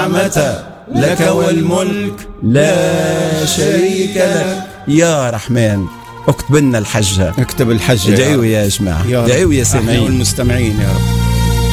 النعمة لك والملك لا شريك لك. يا رحمن اكتب لنا الحجة، اكتب الحجة، ادعوا يا جماعة، ادعوا يا سامعين والمستمعين يا رب.